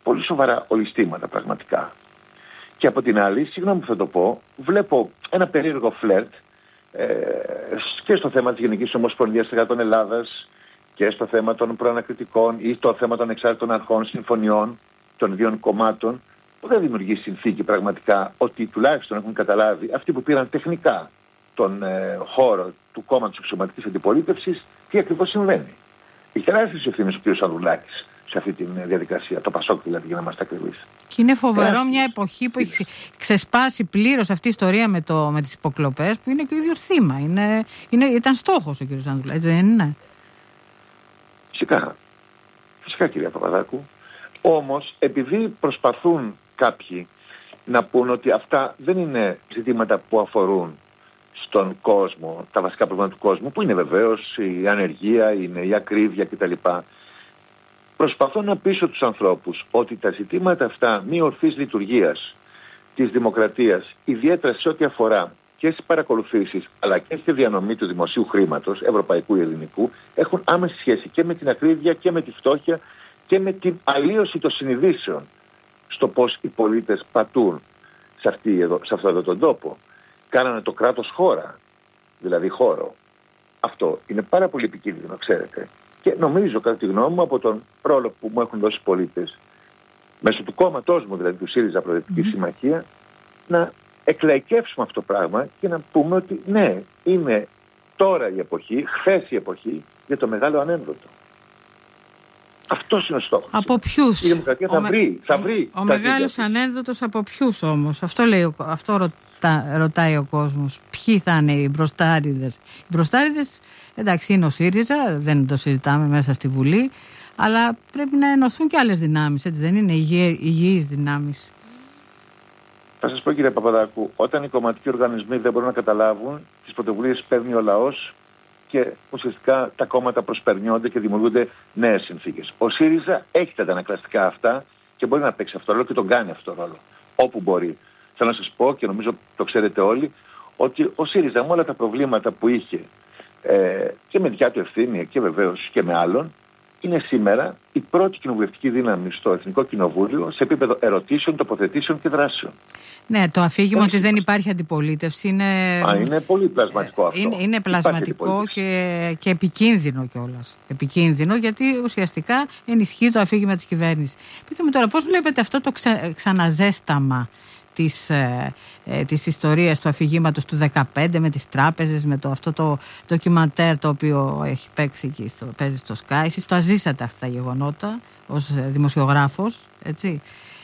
πολύ σοβαρά ολιστήματα πραγματικά. Και από την άλλη, συγγνώμη που θα το πω, βλέπω ένα περίεργο φλερτ και στο θέμα της Γενικής Ομοσπονδίας Εργατών Ελλάδας και στο θέμα των προανακριτικών ή στο θέμα των εξάρτητων αρχών συμφωνιών των δύο κομμάτων, που δεν δημιουργεί συνθήκη πραγματικά ότι τουλάχιστον έχουν καταλάβει αυτοί που πήραν τεχνικά τον χώρο του κόμματος αξιωματικής αντιπολίτευσης τι ακριβώς συμβαίνει. Έχει τεράστιες ευθύνες ο κ. Ανδρουλάκης σε αυτή τη διαδικασία, το Πασόκ δηλαδή, για να είμαστε ακριβείς. Και είναι φοβερό μια εποχή που έχει ξεσπάσει πλήρως αυτή η ιστορία με τις υποκλοπές, που είναι και ο ίδιος θύμα. Ήταν στόχος ο κ. Ανδρουλάκης, έτσι δεν είναι? Φυσικά κυρία Παπαδάκου. Όμως επειδή προσπαθούν κάποιοι να πούν ότι αυτά δεν είναι ζητήματα που αφορούν στον κόσμο, τα βασικά προβλήματα του κόσμου, που είναι βεβαίως η ανεργία, είναι η ακρίβεια κτλ. Προσπαθώ να πείσω τους ανθρώπους ότι τα ζητήματα αυτά μη ορθής λειτουργίας της δημοκρατίας, ιδιαίτερα σε ό,τι αφορά και στις παρακολουθήσεις αλλά και στη διανομή του δημοσίου χρήματος, ευρωπαϊκού ή ελληνικού, έχουν άμεση σχέση και με την ακρίβεια και με τη φτώχεια και με την αλλίωση των συνειδήσεων στο πώς οι πολίτες πατούν σε αυτό εδώ τον τόπο. Κάνανε το κράτος χώρα, δηλαδή χώρο. Αυτό είναι πάρα πολύ επικίνδυνο, ξέρετε. Και νομίζω, κατά τη γνώμη μου, από τον ρόλο που μου έχουν δώσει οι πολίτες, μέσω του κόμματός μου, δηλαδή του ΣΥΡΙΖΑ Προοδευτική Συμμαχία, να εκλαϊκεύσουμε αυτό το πράγμα και να πούμε ότι ναι, είναι τώρα η εποχή, χθες η εποχή για το μεγάλο ανένδοτο. Αυτός είναι ο στόχος. Από ποιους? Η δημοκρατία θα βρει. Ο μεγάλος ανένδοτος από ποιους όμως? Αυτό ρωτάει ο κόσμος. Ποιοι θα είναι οι μπροστάριδες? Οι μπροστάριδες, εντάξει, είναι ο ΣΥΡΙΖΑ, δεν το συζητάμε μέσα στη Βουλή, αλλά πρέπει να ενωθούν και άλλες δυνάμεις, έτσι δεν είναι? Υγιείς δυνάμεις. Θα σας πω κύριε Παπαδάκου, όταν οι κομματικοί οργανισμοί δεν μπορούν να καταλάβουν, τις πρωτοβουλίες παίρνει ο λαός και ουσιαστικά τα κόμματα προσπερνιόνται και δημιουργούνται νέες συνθήκες. Ο ΣΥΡΙΖΑ έχει τα αντανακλαστικά αυτά και μπορεί να παίξει αυτό το ρόλο και τον κάνει αυτό το ρόλο όπου μπορεί. Θέλω να σας πω, και νομίζω το ξέρετε όλοι, ότι ο ΣΥΡΙΖΑ με όλα τα προβλήματα που είχε και με δικιά του ευθύνη και βεβαίως και με άλλων, είναι σήμερα η πρώτη κοινοβουλευτική δύναμη στο Εθνικό Κοινοβούλιο σε επίπεδο ερωτήσεων, τοποθετήσεων και δράσεων. Ναι, το αφήγημα ότι δεν υπάρχει αντιπολίτευση είναι πολύ πλασματικό αυτό. Είναι πλασματικό και επικίνδυνο κιόλας. Επικίνδυνο γιατί ουσιαστικά ενισχύει το αφήγημα της κυβέρνησης. Πείτε μου τώρα, πώς βλέπετε αυτό το ξαναζέσταμα της ιστορίας του αφηγήματος του 2015 με τις τράπεζες, με αυτό το ντοκιμαντέρ το οποίο έχει παίζει στο Sky? Εσείς το αζήσατε αυτά τα γεγονότα ως δημοσιογράφος, έτσι.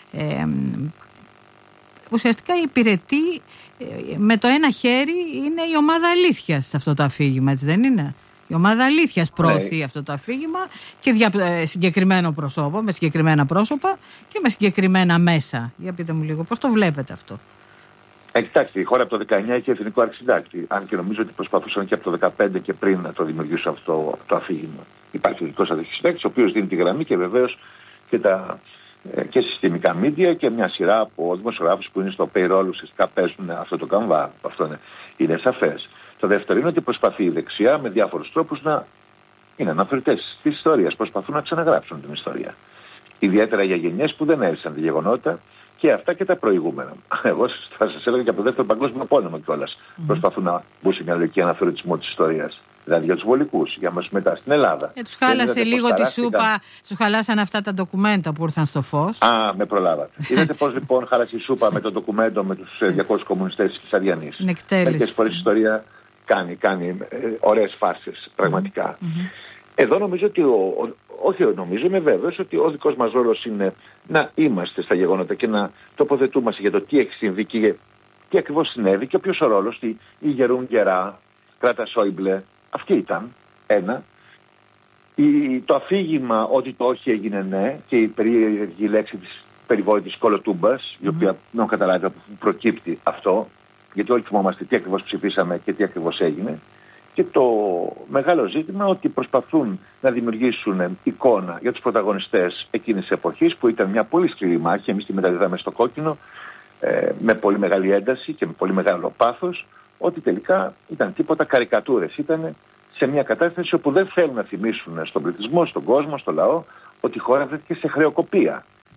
Ουσιαστικά υπηρετεί με το ένα χέρι, είναι η ομάδα αλήθειας σε αυτό το αφήγημα, έτσι δεν είναι? Η ομάδα αλήθειας προωθεί αυτό το αφήγημα και συγκεκριμένο προσώπο, με συγκεκριμένα πρόσωπα και με συγκεκριμένα μέσα. Για πείτε μου λίγο, πώς το βλέπετε αυτό? Κοιτάξτε, η χώρα από το 19 είχε εθνικό αρχισυντάκτη. Αν και νομίζω ότι προσπαθούσαν και από το 2015 και πριν να το δημιουργήσουν αυτό το αφήγημα. Υπάρχει ο εθνικός αρχισυντάκτης, ο οποίος δίνει τη γραμμή και βεβαίως και συστημικά μίντια και μια σειρά από δημοσιογράφους που είναι στο payroll ουσιαστικά παίζουν αυτό το καμβά. Αυτό είναι σαφές. Το δεύτερο είναι ότι προσπαθεί η δεξιά με διάφορους τρόπους να είναι αναφερτές της ιστορίας. Προσπαθούν να ξαναγράψουν την ιστορία. Ιδιαίτερα για γενιές που δεν έζησαν τη γεγονότα και αυτά και τα προηγούμενα. Εγώ θα σας έλεγα και από το Δεύτερο Παγκόσμιο Πόλεμο κιόλας. Προσπαθούν να μπουν σε μια λογική αναφερτισμό της ιστορίας. Δηλαδή για τους βολικούς, για μας μετά στην Ελλάδα. Τους χάλασε λίγο τη σούπα, τους χαλάσαν αυτά τα ντοκουμέντα που ήρθαν στο φως. Με προλάβατε. Είδατε πώς λοιπόν χάλασε η σούπα με το ντοκουμέντο με τους 200 κομμουνιστές της Αριανής. Μερικές φορές η ιστορία κάνει ωραίες φάσεις πραγματικά. Εδώ νομίζω ότι είμαι βέβαιος ότι ο δικός μας ρόλος είναι να είμαστε στα γεγονότα και να τοποθετούμαστε για το τι έχει συμβεί και τι ακριβώς συνέβη και ποιος ο ρόλος, η Γερούν Γερά, Κράτα Σόιμπλε, αυτή ήταν ένα. Το αφήγημα ότι το όχι έγινε ναι και η περίεργη λέξη της περιβόητης κολοτούμπας, η οποία δεν έχω καταλάβει από πού προκύπτει αυτό, γιατί όλοι θυμόμαστε τι ακριβώς ψηφίσαμε και τι ακριβώς έγινε. Και το μεγάλο ζήτημα ότι προσπαθούν να δημιουργήσουν εικόνα για τους πρωταγωνιστές εκείνης της εποχής που ήταν μια πολύ σκληρή μάχη, εμείς τη μεταδίδαμε στο κόκκινο με πολύ μεγάλη ένταση και με πολύ μεγάλο πάθος, ότι τελικά ήταν τίποτα καρικατούρες. Ήταν σε μια κατάσταση όπου δεν θέλουν να θυμίσουν στον πληθυσμό, στον κόσμο, στο λαό, ότι η χώρα βρέθηκε σε χρεοκοπία.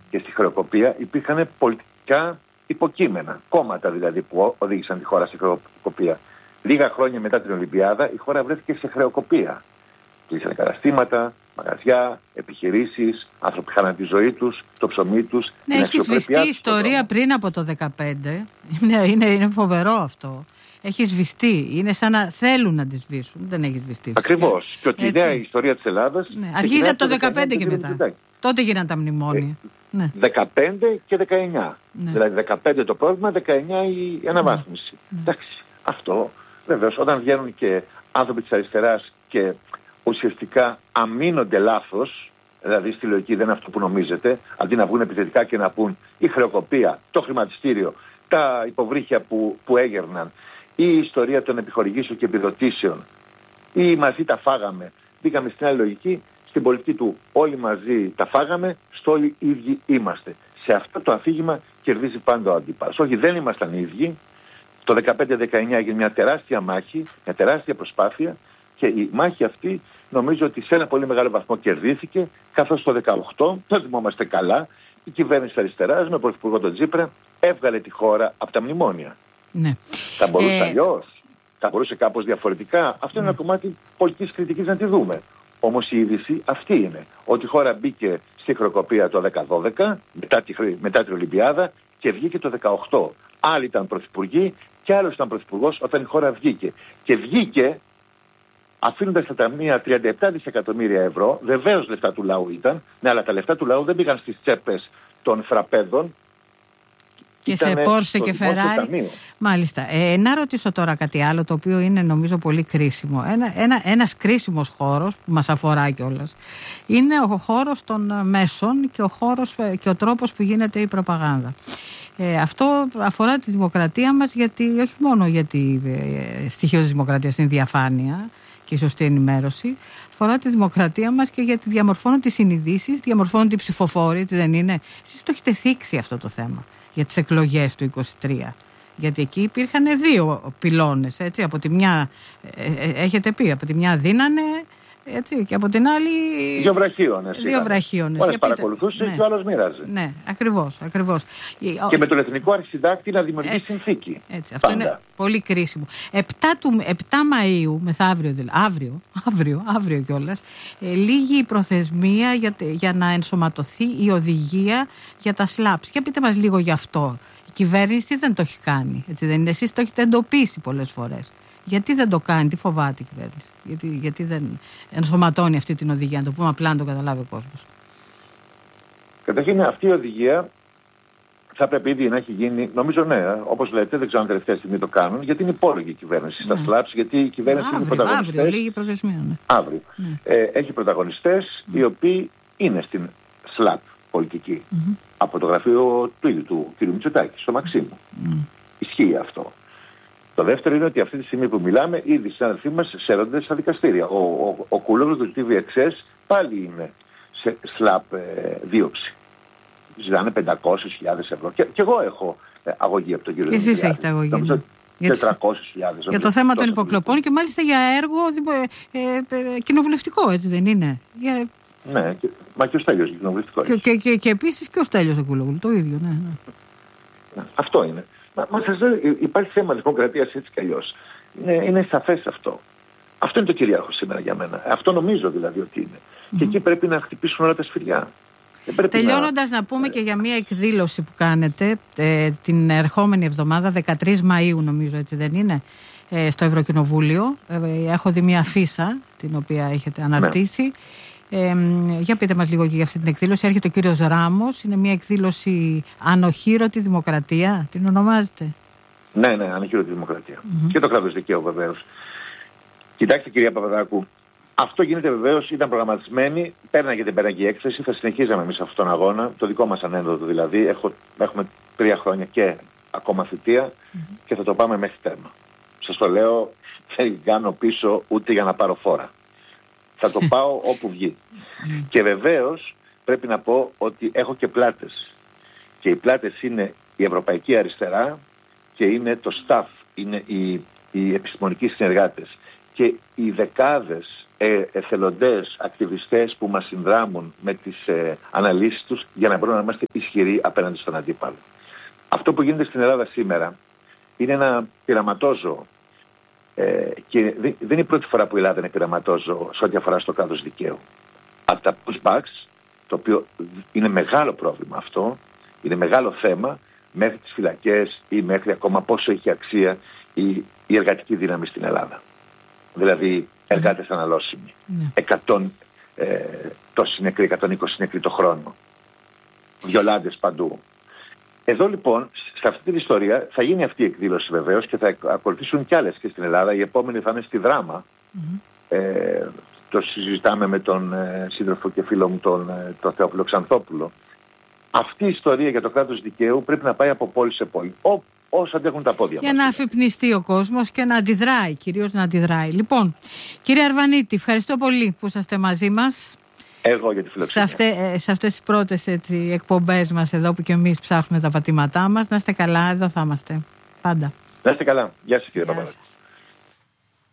και στη χρεοκοπία υπήρχαν πολιτικά υποκείμενα. Κόμματα δηλαδή που οδήγησαν τη χώρα στη χρεοκοπία. Λίγα χρόνια μετά την Ολυμπιάδα η χώρα βρέθηκε σε χρεοκοπία. Κλείσανε καταστήματα, μαγαζιά, επιχειρήσεις, άνθρωποι χάναν τη ζωή τους, το ψωμί τους. Ναι, έχει σβηστεί η ιστορία πριν από το 2015. Είναι φοβερό αυτό. Έχει σβηστεί. Είναι σαν να θέλουν να τη σβήσουν. Δεν έχει σβηστεί. Ακριβώς. Και ότι η νέα ιστορία της Ελλάδας. Ναι. Αρχίζει από το 2015 και μετά. Τότε γίνανε τα μνημόνια. 15 και 19. Ναι. Δηλαδή 15 το πρόβλημα, 19 η αναβάθμιση. Ναι. Εντάξει. Αυτό βεβαίως όταν βγαίνουν και άνθρωποι της αριστεράς και ουσιαστικά αμήνονται λάθος, δηλαδή στη λογική δεν είναι αυτό που νομίζετε, αντί να βγουν επιθετικά και να πούν η χρεοκοπία, το χρηματιστήριο, τα υποβρύχια που έγερναν, η ιστορία των επιχορηγήσεων και επιδοτήσεων, ή μαζί τα φάγαμε, μπήκαμε στην άλλη λογική, στην πολιτική του όλοι μαζί τα φάγαμε, στο όλοι ίδιοι είμαστε. Σε αυτό το αφήγημα κερδίζει πάντα ο αντίπαλος. Όχι, δεν ήμασταν ίδιοι. Το 15-19 έγινε μια τεράστια μάχη, μια τεράστια προσπάθεια και η μάχη αυτή νομίζω ότι σε ένα πολύ μεγάλο βαθμό κερδίθηκε, καθώς το 18, το θυμόμαστε καλά, η κυβέρνηση αριστεράς με πρωθυπουργό τον Τσίπρα έβγαλε τη χώρα από τα μνημόνια. Ναι. Θα μπορούσε αλλιώς, θα μπορούσε κάπως διαφορετικά. Αυτό είναι ένα κομμάτι πολιτικής κριτικής να τη δούμε. Όμως η είδηση αυτή είναι, ότι η χώρα μπήκε στη χρεοκοπία το 2012, μετά την Ολυμπιάδα και βγήκε το 2018. Άλλοι ήταν πρωθυπουργοί και άλλος ήταν πρωθυπουργός όταν η χώρα βγήκε. Και βγήκε αφήνοντας στα ταμεία 37 δισεκατομμύρια ευρώ, βεβαίως λεφτά του λαού ήταν, ναι, αλλά τα λεφτά του λαού δεν πήγαν στις τσέπες των φραπέδων. Και σε Πόρσε και Φεράρι. Μάλιστα. Να ρωτήσω τώρα κάτι άλλο, το οποίο είναι νομίζω πολύ κρίσιμο. Ένας κρίσιμος χώρος που μας αφορά κιόλας είναι ο χώρος των μέσων και ο τρόπος που γίνεται η προπαγάνδα. Αυτό αφορά τη δημοκρατία μας, γιατί όχι μόνο γιατί στοιχείο της δημοκρατίας είναι η διαφάνεια και η σωστή ενημέρωση, αφορά τη δημοκρατία μας και γιατί διαμορφώνουν τις συνειδήσεις, διαμορφώνουν την ψηφοφόρη, έτσι δεν είναι? Εσείς το έχετε θίξει αυτό το θέμα για τις εκλογές του 2023. Γιατί εκεί υπήρχαν δύο πυλώνες, έτσι, από τη μια, έχετε πει, από τη μια δίνανε, έτσι, και από την άλλη δύο βραχίονες. Όλες παρακολουθούσε, ναι, και ο άλλος μοίραζε. Ναι, ακριβώς. Και με τον Εθνικό Αρχισυντάκτη να δημιουργήσει συνθήκη. Έτσι, αυτό είναι πολύ κρίσιμο. 7 Μαΐου, μεθαύριο δηλαδή, αύριο κιόλας, λήγει η προθεσμία για να ενσωματωθεί η οδηγία για τα σλάπς. Για πείτε μας λίγο γι' αυτό. Η κυβέρνηση δεν το έχει κάνει, έτσι δεν είναι? Εσείς το έχετε εντοπίσει πολλές φορές. Γιατί δεν το κάνει, τι φοβάται η κυβέρνηση? Γιατί δεν ενσωματώνει αυτή την οδηγία, να το πούμε απλά, να το καταλάβει ο κόσμος? Καταρχήν αυτή η οδηγία θα πρέπει ήδη να έχει γίνει, νομίζω, ναι, όπως λέτε, δεν ξέρω αν τελευταία στιγμή το κάνουν, γιατί είναι υπόλογη η κυβέρνηση στα σλάπς, γιατί η κυβέρνηση είναι πρωταγωνιστές. Αύριο, λίγη προθεσμία, ναι. Αύριο. Έχει πρωταγωνιστές οι οποίοι είναι στην σλάπ πολιτική. Από το γραφείο του ίδιου του κ. Μητσοτάκη, στο Μαξίμου. Ισχύει αυτό. Το δεύτερο είναι ότι αυτή τη στιγμή που μιλάμε, ήδη οι συνάδελφοί μας σέρνονται στα δικαστήρια. Ο Κούλογλου του TVXS πάλι είναι σε σλάπ δίωξη. Ζητάνε 500.000 ευρώ. Και εγώ έχω αγωγή από τον κύριο Δημητριάδη. Εσείς έχετε αγωγή. 400.000 ευρώ. Για το θέμα των υποκλοπών και μάλιστα για έργο κοινοβουλευτικό, έτσι δεν είναι? Ναι, μα και ο Στέλιος κοινοβουλευτικό. Και επίσης και ο Στέλιος ο Κούλογλου, το ίδιο, ναι. Αυτό είναι. Μα σας λέω, υπάρχει θέμα δημοκρατίας έτσι κι αλλιώς. Είναι σαφές αυτό. Αυτό είναι το κυρίαρχο σήμερα για μένα. Αυτό νομίζω δηλαδή ότι είναι. Και εκεί πρέπει να χτυπήσουν όλα τα σφυριά. Τελειώνοντας να πούμε και για μια εκδήλωση που κάνετε την ερχόμενη εβδομάδα, 13 Μαΐου νομίζω, έτσι δεν είναι, στο Ευρωκοινοβούλιο. Έχω δει μια αφίσα την οποία έχετε αναρτήσει. Ναι. Για πείτε μας λίγο και για αυτή την εκδήλωση. Έρχεται ο κύριος Ράμος. Είναι μια εκδήλωση ανοχήρωτη δημοκρατία, την ονομάζετε? Ναι, ανοχήρωτη δημοκρατία. Και το κράτος δικαίου βεβαίως. Κοιτάξτε κυρία Παπαδάκου, αυτό γίνεται βεβαίως, ήταν προγραμματισμένη, πέρναγε την πέρναγε η έκθεση, θα συνεχίζαμε εμείς αυτόν τον αγώνα, το δικό μας ανένδοτο δηλαδή. Έχουμε 3 χρόνια και ακόμα θητεία και θα το πάμε μέχρι τέρμα. Σας το λέω, δεν κάνω πίσω ούτε για να πάρω φόρα. Θα το πάω όπου βγει. Και βεβαίως πρέπει να πω ότι έχω και πλάτες. Και οι πλάτες είναι η Ευρωπαϊκή Αριστερά και είναι το staff, είναι οι επιστημονικοί συνεργάτες. Και οι δεκάδες εθελοντές, ακτιβιστές που μας συνδράμουν με τις αναλύσεις τους για να μπορούμε να είμαστε ισχυρή απέναντι στον αντίπαλο. Αυτό που γίνεται στην Ελλάδα σήμερα είναι ένα πειραματόζωο. Και δεν είναι η πρώτη φορά που η Ελλάδα είναι πειραματόζωο σε ό,τι αφορά στο κράτος δικαίου. Από τα pushbacks, το οποίο είναι μεγάλο πρόβλημα αυτό, είναι μεγάλο θέμα, μέχρι τις φυλακές ή μέχρι ακόμα πόσο έχει αξία η εργατική δύναμη στην Ελλάδα. Δηλαδή εργάτες αναλώσιμοι. 100 τόσοι νεκροί, 120 νεκροί το χρόνο. Βιολάντες παντού. Εδώ λοιπόν, σε αυτή την ιστορία θα γίνει αυτή η εκδήλωση βεβαίως και θα ακολουθήσουν κι άλλες και στην Ελλάδα. Η επόμενη θα είναι στη Δράμα. Το συζητάμε με τον σύντροφο και φίλο μου τον Θεόφιλο Ξανθόπουλο. Αυτή η ιστορία για το κράτος δικαίου πρέπει να πάει από πόλη σε πόλη. Όσο αντέχουν τα πόδια μας. Για να αφυπνιστεί ο κόσμος και να αντιδράει, κυρίως να αντιδράει. Λοιπόν, κύριε Αρβανίτη, ευχαριστώ πολύ που είσαστε μαζί μας. Εγώ για τη φιλοξενία. Σε αυτές τις πρώτες εκπομπές μας εδώ που και εμείς ψάχνουμε τα πατήματά μας. Να είστε καλά, εδώ θα είμαστε πάντα. Να είστε καλά. Γεια σας κύριε Παπαδάκη.